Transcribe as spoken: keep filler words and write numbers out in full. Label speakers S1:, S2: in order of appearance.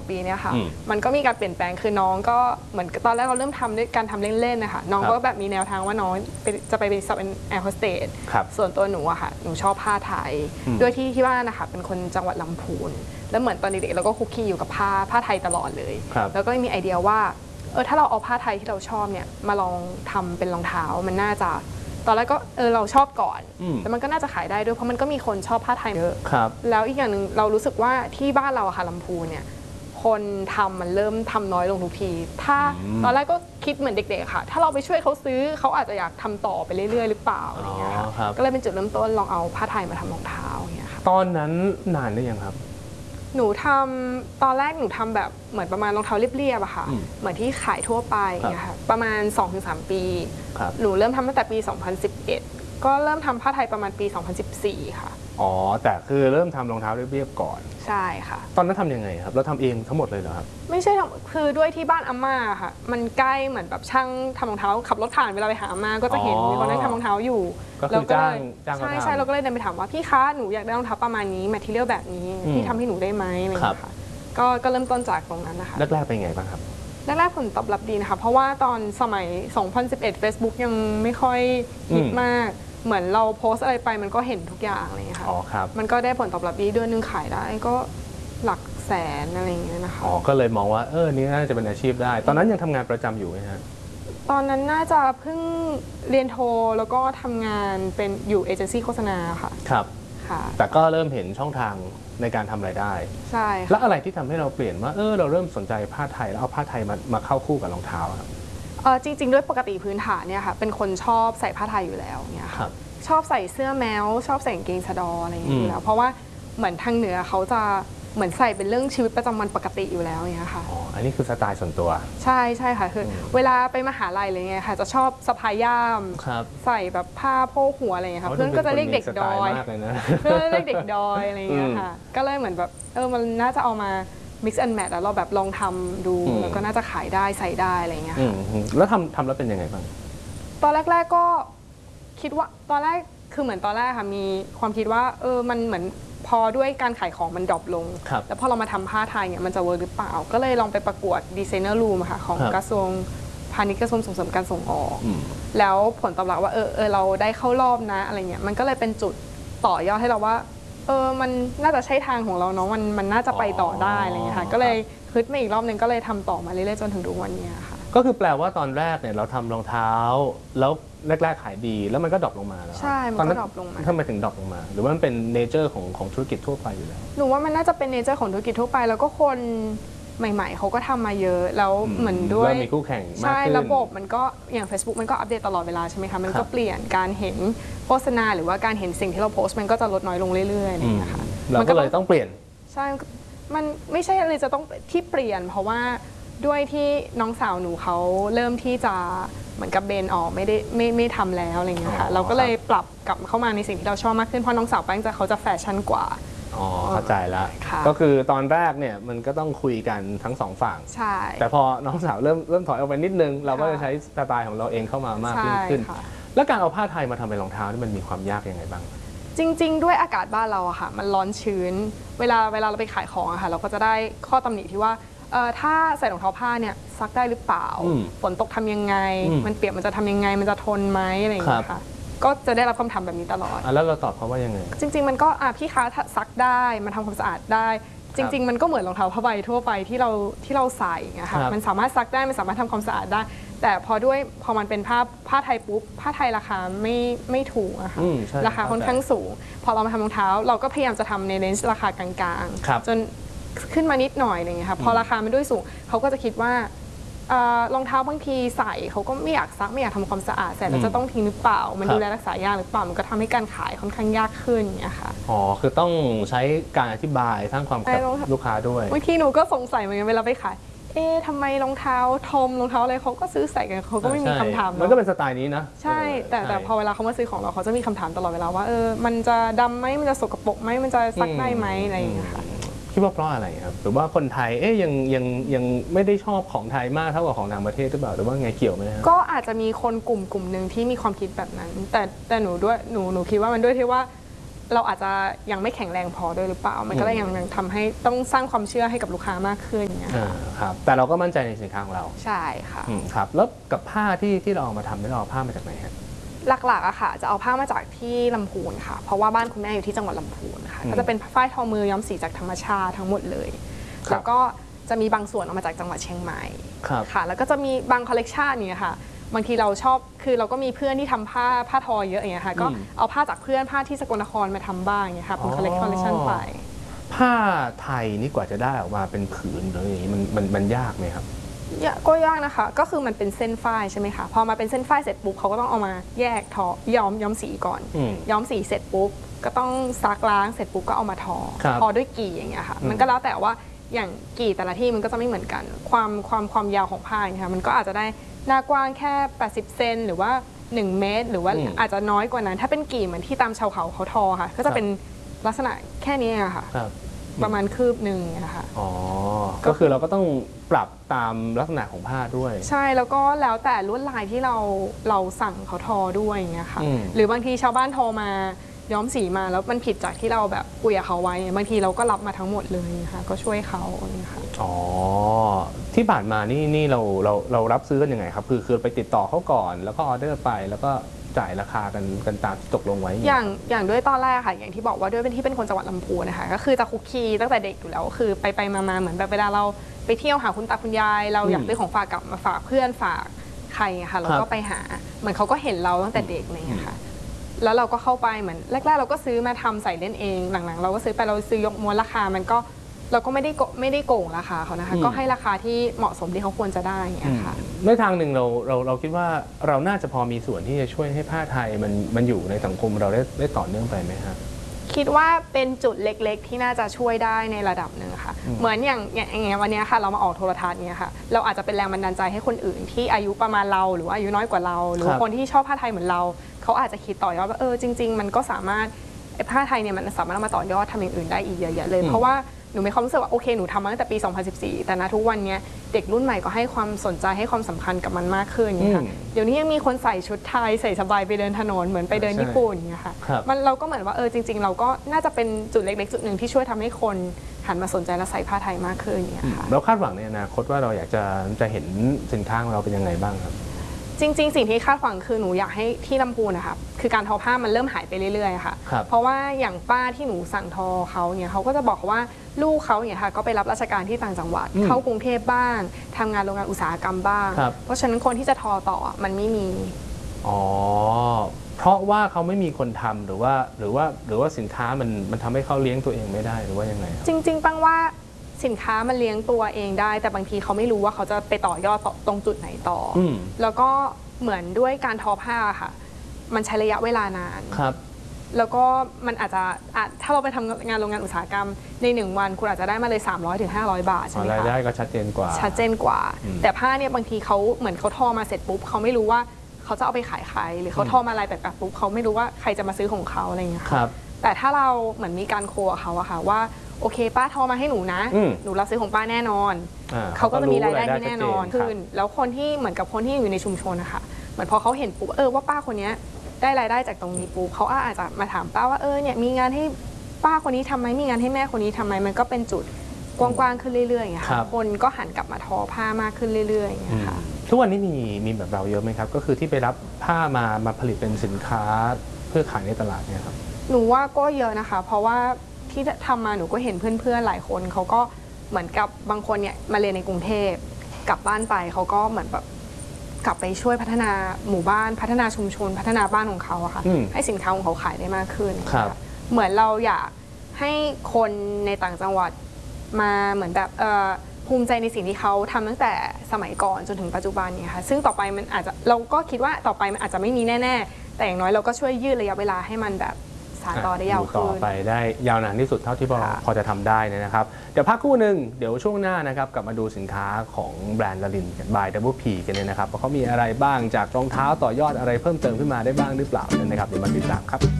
S1: ปีเนี่ยค่ะมันก็มีการเปลี่ยนแปลงคือน้องก็เหมือนตอนแรกเราเริ่มทำด้วยการทำเล่นๆนะคะน้องก็แบบมีแนวทางว่าน้องจะไปเป็นสอบเป็นแอร์โฮสเตสส่วนตัวหนูอะค่ะหนูชอบผ้าไทยด้วยที่ที่บ้านนะคะเป็นคนจังหวัดลำพูนแล้วเหมือนตอนเด็กๆเราก็คุกคีอยู่กับผ้าผ้าไทยตลอดเลยแล้วก็มีไอเดียว่าเออถ้าเราเอาผ้าไทยที่เราชอบเนี่ยมาลองทำเป็นรองเท้ามันน่าจะตอนแรกก็เออเราชอบก่อนแต่มันก็น่าจะขายได้ด้วยเพราะมันก็มีคนชอบผ้าไทยเยอะแล้วอีกอย่างหนึ่งเรารู้สึกว่าที่บ้านเราอะค่ะลำพูนเนี่ยคนทำมันเริ่มทำน้อยลงทุกทีถ้าตอนแรกก็คิดเหมือนเด็กๆค่ะถ้าเราไปช่วยเขาซื้อเขาอาจจะอยากทำต่อไปเรื่อยๆหรือเปล่าอะไรเงี้ยค่ะก็เลยเป็นจุดเริ่มต้นลองเอาผ้าไทยมาทำรองเท้าอย่างเงี้ยค่ะ
S2: ตอนนั้นนานหรือยังครับ
S1: หนูทำตอนแรกหนูทำแบบเหมือนประมาณรองเท้าเรียบๆอะค่ะเหมือนที่ขายทั่วไปอย่างเงี้ยค่ะประมาณ สองถึงสาม ปีหนูเริ่มทำตั้งแต่ปี สองพันสิบเอ็ด ก็เริ่มทำผ้าไทยประมาณปี สองพันสิบสี่ ค่ะ
S2: อ๋อแต่คือเริ่มทำรองเท้าเรียบๆก่อน
S1: ใช่ค่ะ
S2: ตอนนั้นทำยังไงครับเราทำเองทั้งหมดเลยเหรอครับ
S1: ไม่ใช่คือด้วยที่บ้านอาม่าค่ะมันใกล้เหมือนแบบช่างทำรองเท้าขับรถผ่านเวลาไปหาอาม่าก็จะเห็นมีคนนั่งทำรองเท้าอยู่
S2: ก็คือจ้างจ้าง
S1: ใช่ใช่เราก็เลยเดินไปถามว่าพี่คะหนูอยากได้รองเท้าประมาณนี้แมททีเรียลแบบนี้พี่ทำให้หนูได้ไหมอะไรอย่างเงี้ยค่ะก็ก็เริ่มต้นจากตรงนั้นนะคะ
S2: แรกๆเป็นไงบ้างครับ
S1: แรกๆผลตอบรับดีนะคะเพราะว่าตอนสมัย สองพันสิบเอ็ด Facebook ยังไม่ค่อยฮิตมากเหมือนเราโพสอะไรไปมันก็เห็นทุกอย่างอะไรอย่างเงี้ยค่ะ
S2: อ๋อครับ
S1: มันก็ได้ผลตอบรับดีเดือนนึงขายได้ก็หลักแสนอะไรอย่างเงี้ยนะคะ
S2: อ๋อก็เลยมองว่าเออนี่น่าจะเป็นอาชีพได้ตอนนั้นยังทำงานประจำอยู่ไหมฮะ
S1: ตอนนั้นน่าจะเพิ่งเรียนโทแล้วก็ทำงานเป็นอยู่เอเจนซี่โฆษณาค่ะ
S2: ครับ
S1: ค่ะ
S2: แต่ก็เริ่มเห็นช่องทางในการทำรายได้
S1: ใช่
S2: แล้วอะไรที่ทำให้เราเปลี่ยนว่าเออเราเริ่มสนใจผ้าไทยแล้วเอาผ้าไทยมามาเข้าคู่กับรองเท้าครับ
S1: เออจริงๆด้วยปกติพื้นฐานเนี่ยค่ะเป็นคนชอบใส่ผ้าไทยอยู่แล้วเนี่ยค่ะชอบใส่เสื้อแมวชอบใส่กางเกงสะดออะไรอย่างเงี้ยอยู่แล้วเพราะว่าเหมือนทางเหนือเขาจะเหมือนใส่เป็นเรื่องชีวิตประจำวันปกติอยู่แล้วอย่างเงี้ยค่ะ
S2: อ๋ออันนี้คือสไตล์ส่วนตัว
S1: ใช่ใช่ค่ะคือเวลาไปมหาลัยอะไรเงี้ยค่ะจะชอบสะพายย่ามใส่แบบผ้าโพกหัวอะไรเงี้ยค่ะเพื่อนก็จะเรียกเด็กดอยเพื่อนเรียกเด็กดอยอะไรเงี้ยค่ะก็เลยเหมือนแบบเออมันน่าจะเอามา mix and match แล้วเราแบบลองทำดูแล้วก็น่าจะขายได้ใส่ได้อะไรเงี้ยค่ะ
S2: แล้วทำทำแล้วเป็นยังไงบ้าง
S1: ตอนแรกๆก็คิดว่าตอนแรกคือเหมือนตอนแรกค่ะมีความคิดว่าเออมันเหมือนพอด้วยการขายของมันดรอปลงแล้วพอเรามาทำผ้าไทยเนี่ยมันจะเวิร์กหรือเปล่าก็เลยลองไปประกวดดีไซเนอร์รูมค่ะของกระทรวงพาณิชย์กระทรวงส่งเสริมการส่งออกแล้วผลตอบรับว่าเออเออเราได้เข้ารอบนะอะไรเงี้ยมันก็เลยเป็นจุดต่อยอดให้เราว่าเออมันน่าจะใช่ทางของเราเนาะมันมันน่าจะไปต่อได้อะไรเงี้ยค่ะก็เลยฮึดมาอีกรอบนึงก็เลยทำต่อมาเรื่อยๆจนถึงทุกวันนี้ค่ะ
S2: ก็คือแปลว่าตอนแรกเนี่ยเราทำรองเท้าแล้วแรกๆขายดีแล้วมันก็ดรอปลงมาแล้ว
S1: ใช่มันก็ดรอปลงมา
S2: ทำไมถึงดรอปลงมาหรือว่ามันเป็นเนเจอร์ของของธุรกิจทั่วไปอยู่แล้ว
S1: หนูว่ามันน่าจะเป็นเนเจอร์ของธุรกิจทั่วไปแล้วก็คนใหม่ๆเขาก็ทำมาเยอะแล้วเหมือนด้วย
S2: มีคู่แข่งมากขึ้น
S1: ใช่ระบบมันก็อย่าง Facebook มันก็อัปเดตตลอดเวลาใช่ไหมคะมันก็เปลี่ยนการเห็นโฆษณาหรือว่าการเห็นสิ่งที่เราโพสต์มันก็จะลดน้อยลงเรื่อยๆนะคะ
S2: เราก็เลยต้องเปลี่ยน
S1: ใช่มันไม่ใช่เลยจะต้องที่เปลี่ยนเพราะว่าด้วยที่น้องสาวหนูเขาเริ่มที่จะเหมือนกับเบนออกไม่ได้ไม่ไม่ทำแล้วอะไรเงี้ยค่ะเราก็เลยปรับกลับเข้ามาในสิ่งที่เราชอบมากขึ้นเพราะน้องสาวแป้งจะเขาจะแฟชั่นกว่า
S2: อ๋อเข้าใจแล้วก็คือตอนแรกเนี่ยมันก็ต้องคุยกันทั้งสองฝั่ง
S1: ใช่
S2: แต่พอน้องสาวเริ่มเริ่มถอยออกไปนิดนึงเราก็จะใช้สไตล์ของเราเองเข้ามามากยิ่งขึ้นแล้วการเอาผ้าไทยมาทำเป็นรองเท้านี่มันมีความยากยังไงบ้าง
S1: จริงๆด้วยอากาศบ้านเราอะค่ะมันร้อนชื้นเวลาเวลาเราไปขายของอะค่ะเราก็จะได้ข้อตำหนิที่ว่าถ้าใส่รองเท้าผ้าเนี่ยซักได้หรือเปล่าฝนตกทำยังไงมันเปียกมันจะทำยังไงมันจะทนไหมอะไรอย่างเงี้ยค่ะก็จะได้รับคำถามแบบนี้ตลอด
S2: แล้วเราตอบเขาว่ายังไง
S1: จริงๆมันก็พี่คะซักได้มันทำความสะอาดได้จริงๆมันก็เหมือนรองเท้าผ้าใบทั่วไปที่เราที่เราใส่นะคะมันสามารถซักได้มันสามารถทำความสะอาดได้แต่พอด้วยพอมันเป็นผ้าผ้าไทยปุ๊บผ้าไทยราคาไม่ไม่ถูกอะค่ะราคาค่อนข้างสูงพอเรามาทำรองเท้าเราก็พยายามจะทำในเรนจ์ราคากลางๆจนขึ้นมานิดหน่อยอะไรเงี้ยค่ะพอราคามันด้วยสูงเขาก็จะคิดว่ารองเท้าบางทีใส่เขาก็ไม่อยากซักไม่อยากทำความสะอาดแต่เราจะต้องทิ้งหรือเปล่ามันดูแลรักษายากหรือเปล่ามันก็ทำให้การขายค่อนข้างยากขึ้นอย่างเงี้ยค่ะ
S2: อ๋อคือต้องใช้การอธิบายสร้างความกับลูกค้าด้วย
S1: บางทีหนูก็สงสัยเหมือนกันเวลาไปขายเอ๊ะทำไมรองเท้าทอมรองเท้าอะไรเขาก็ซื้อใส่กันเขาก็ไม่มีคำถาม
S2: มันก็เป็นสไตล์นี้นะ
S1: ใช่แต่แต่พอเวลาเขามาซื้อของเราเขาจะมีคำถามตลอดเวลาว่าเออมันจะดำไหมมันจะสกปรกไหมมันจะซักได้ไหมอะไรอย่างเงี้ยค่ะ
S2: คิดว่าเพราะอะไรครับหรือว่าคนไทยเอ๊ยยังยังยังไม่ได้ชอบของไทยมากเท่ากับของต่างประเทศหรือเปล่าหรือว่าไงเกี่ยวไหมครับ
S1: ก็อาจจะมีคนกลุ่มกลุ่มหนึ่งที่มีความคิดแบบนั้นแต่แต่หนูด้วยหนูหนูคิดว่ามันด้วยที่ว่าเราอาจจะยังไม่แข็งแรงพอด้วยหรือเปล่ามันก็เลยยังยังทำให้ต้องสร้างความเชื่อให้กับลูกค้ามากขึ้นอย่างเงี้ย
S2: ครับแต่เราก็มั่นใจในสินค้าของเรา
S1: ใช่ค่ะ
S2: ครับแล้วกับผ้าที่ที่เราเอามาทำนี่เราเอาผ้ามาจากไหนฮะ
S1: หลักๆอะค่ะจะเอาผ้ามาจากที่ลำพูนค่ะเพราะว่าบ้านคุณแม่อยู่ที่จังหวัดลำพูนค่ะก็จะเป็นฝ้ายทอมือย้อมสีจากธรรมชาติทั้งหมดเลยแล้วก็จะมีบางส่วนเอามาจากจังหวัดเชียงใหม่ค่ะแล้วก็จะมีบางคอลเลกชันเนี่ยค่ะบางทีเราชอบคือเราก็มีเพื่อนที่ทำผ้าผ้าทอเยอะอย่างเงี้ยค่ะก็เอาผ้าจากเพื่อนผ้าที่สกลนครมาทำบ้างอย่างเงี้ยค่ะเป็นคอลเลกชันไป
S2: ผ้าไทยนี่กว่าจะได้ออกมาเป็นผืนหรืออย่างนี้มันมันมันยากไหมครับ
S1: ก็ยากนะคะก็คือมันเป็นเส้นฝ้ายใช่ไหมคะพอมาเป็นเส้นฝ้ายเสร็จปุ๊บเขาก็ต้องเอามาแยกทอย้อมย้อมสีก่อนย้อมสีเสร็จปุ๊บก็ต้องซักล้างเสร็จปุ๊บก็เอามาทอทอด้วยกี่อย่างเงี้ยค่ะมันก็แล้วแต่ว่าอย่างกี่แต่ละที่มันก็จะไม่เหมือนกันความความความยาวของผ้าเนี่ยค่ะมันก็อาจจะได้หน้ากว้างแค่แปดสิบเซนหรือว่าหนึ่งเมตรหรือว่าอาจจะน้อยกว่านั้นถ้าเป็นกี่เหมือนที่ตามชาวเขาเขาทอค่ะก็จะเป็นลักษณะแค่นี้ค่ะประมาณคืบหนึ่งนะคะ
S2: อ๋อก็คือเราก็ต้องปรับตามลักษณะของผ้าด้วย
S1: ใช่แล้วก็แล้วแต่ลวดลายที่เราเราสั่งเขาทอด้วยอย่างเงี้ยค่ะหรือบางทีชาวบ้านทอมาย้อมสีมาแล้วมันผิดจากที่เราแบบคุยกับเขาไว้บางทีเราก็รับมาทั้งหมดเลยค่ะก็ช่วยเขาเนี่ยค่ะ
S2: อ๋อที่ผ่านมานี่นี่เราเราเรารับซื้อกันยังไงครับคือคือไปติดต่อเขาก่อนแล้วก็ออเดอร์ไปแล้วก็จ่ายราคากันกันตามที่ตกลงไว้
S1: อย่างอย่างด้วยตอนแรกค่ะอย่างที่บอกว่าด้วยเป็นที่เป็นคนจังหวัดลำพูนนะคะก็คือจะคุกคีตั้งแต่เด็กอยู่แล้วคือไปไปมาๆเหมือนแบบเวลาเราไปเที่ยวหาคุณตาคุณยายเราอยากซื้อของฝากกลับมาฝากเพื่อนฝากใครค่ะเราก็ไปหาเหมือนเขาก็เห็นเราตั้งแต่เด็กอะไรอย่างเงี้ยค่ะแล้วเราก็เข้าไปเหมือนแรกๆเราก็ซื้อมาทำใส่เล่นเองหลังๆเราก็ซื้อไปเราซื้อยกม้วนราคามันก็เราก็ไม่ได้ไม่ได้โกงราคาเขานะคะก็ให้ราคาที่เหมาะสมที่เขาควรจะได้อย่างเงี้ยค่ะ
S2: ในทางหนึ่งเราเราเราคิดว่าเราน่าจะพอมีส่วนที่จะช่วยให้ผ้าไทยมันมันอยู่ในสังคมเราได้ได้ต่อเนื่องไปไหมครับ
S1: คิดว่าเป็นจุดเล็กๆที่น่าจะช่วยได้ในระดับหนึ่งค่ะเหมือนอย่างอย่างเงี้ยวันนี้ค่ะเรามาออกโทรทัศน์เนี่ยค่ะเราอาจจะเป็นแรงบันดาลใจให้คนอื่นที่อายุประมาณเราหรือว่าอายุน้อยกว่าเราหรือคนที่ชอบผ้าไทยเหมือนเราเขาอาจจะคิดต่อยอดว่าเออจริงๆมันก็สามารถผ้าไทยเนี่ยมันสามารถเอามาต่อยอดทำอย่างอื่นได้อีกเยอะๆเลยเพราะว่าหนูมีความรู้สึกว่าโอเคหนูทำมาตั้งแต่ปีสองพันสิบสี่แต่ณทุกวันนี้เด็กรุ่นใหม่ก็ให้ความสนใจให้ความสำคัญกับมันมากขึ้นอย่างเงี้ยค่ะเดี๋ยวนี้ยังมีคนใส่ชุดไทยใส่สบายไปเดินถนนเหมือนไปเดินญี่ปุ่นอย่างเงี้ยค่ะมันเราก็เหมือนว่าเออจริงๆเราก็น่าจะเป็นจุดเล็กๆจุดหนึ่งที่ช่วยทำให้คนหันมาสนใจและใส่ผ้าไทยมากขึ้นอย่างเงี้ยค่ะ
S2: เราคาดหวังในอนาคตว่าเราอยากจะจะเห็นสินค้าของเราเป็นยังไงบ้างครับ
S1: จริงๆสิ่งที่คาดหวังคือหนูอยากให้ที่ลำพูนนะคะคือการทอผ้ามันเริ่มหายไปเรื่อยๆค่ะเพราะว่าอย่างป้าที่หนูสั่งทอเขาเนี่ยเขาก็จะบอกว่าลูกเขาเนี่ยค่ะก็ไปรับราชการที่ต่างจังหวัดเข้ากรุงเทพบ้างทำงานโรงงานอุตสาหกรรมบ้างเพราะฉะนั้นคนที่จะทอต่อมันไม่มี
S2: อ๋อเพราะว่าเขาไม่มีคนทำหรือว่าหรือว่าหรือว่าสินค้ามันมันทำให้เขาเลี้ยงตัวเองไม่ได้หรือว่ายังไง
S1: จริงๆปังว่าสินค้ามันเลี้ยงตัวเองได้แต่บางทีเขาไม่รู้ว่าเขาจะไปต่อยอดตรงจุดไหนต่อแล้วก็เหมือนด้วยการทอผ้าค่ะมันใช้ระยะเวลานาน
S2: ครับ
S1: แล้วก็มันอาจจะถ้าเราไปทำงานโรงงานอุตสาหกรรมในหนึ่งวันคุณอาจจะได้มาเลยสามร้อยถึงห้าร้อยบาทใช่ไหมคะ
S2: รายได้ก็ชัดเจนกว่า
S1: ชัดเจนกว่าแต่ผ้าเนี่ยบางทีเขาเหมือนเขาทอมาเสร็จปุ๊บเขาไม่รู้ว่าเขาจะเอาไปขายใครหรือเขาทอมาอะไรแบบปุ๊บเขาไม่รู้ว่าใครจะมาซื้อของเขาอะไรอย่างเงี้ยค่ะแต่ถ้าเราเหมือนมีการโคเขาอะค่ะว่าโอเคป้าทอมาให้หนูนะหนูรับซื้อของป้าแน่นอนเขาก็จะมีรายได้ที่แน่นอนขึ้นแล้วคนที่เหมือนกับคนที่อยู่ในชุมชนนะคะเหมือนพอเขาเห็นปุ๊บเออว่าป้าคนนี้ได้รายได้จากตรงนี้ปุ๊บเขาอาจจะมาถามป้าว่าเออเนี่ยมีงานให้ป้าคนนี้ทำไหมมีงานให้แม่คนนี้ทำไหมมันก็เป็นจุดกว้างๆขึ้นเรื่อยๆอย่างเงี้ยค่ะคนก็หันกลับมาทอผ้ามากขึ้นเรื่อยๆอย่างเงี้ยค่ะ
S2: ทุกวันนี้มีมีแบบเราเยอะไหมครับก็คือที่ไปรับผ้ามามาผลิตเป็นสินค้าเพื่อขายในตลาดเนี่ยครับ
S1: หนูว่าก็เยอะนะคะเพราะว่าที่ทำมาหนูก็เห็นเพื่อนๆหลายคนเขาก็เหมือนกับบางคนเนี่ยมาเรียนในกรุงเทพกลับบ้านไปเขาก็เหมือนแบบกลับไปช่วยพัฒนาหมู่บ้านพัฒนาชุมชนพัฒนาบ้านของเขาอะค่ะให้สินค้าของเขาขายได้มากขึ้นเหมือนเราอยากให้คนในต่างจังหวัดมาเหมือนแบบภูมิใจในสิ่งที่เขาทำตั้งแต่สมัยก่อนจนถึงปัจจุบันเนี่ยค่ะซึ่งต่อไปมันอาจจะเราก็คิดว่าต่อไปมันอาจจะไม่มีแน่ๆแต่อย่างน้อยเราก็ช่วยยืดระยะเวลาให้มันแบบสานต่อได้ยาวขึ้น
S2: ต่อไปได้ยาวนานที่สุดเท่าที่พอจะทำได้นะครับเดี๋ยวพักครู่หนึ่งเดี๋ยวช่วงหน้านะครับกลับมาดูสินค้าของแบรนด์ลลินกันบาย ดับเบิลพี กันเนี่ยนะครับว่าเขามีอะไรบ้างจากรองเท้าต่อยอดอะไรเพิ่มเติมขึ้นมาได้บ้างหรือเปล่านะครับเดี๋ยวมาติดตามครับ